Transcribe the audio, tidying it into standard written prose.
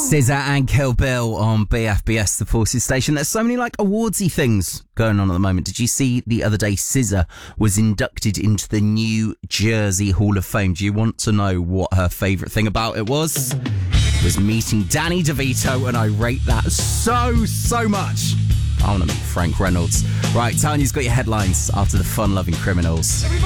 SZA and Kill Bill on BFBS, the Forces station. There's so many awardsy things going on at the moment. Did you see the other day SZA was inducted into the New Jersey Hall of Fame? Do you want to know what her favourite thing about it was? It was meeting Danny DeVito, and I rate that so much. I want to meet Frank Reynolds. Right, Tanya's got your headlines after the fun-loving Criminals.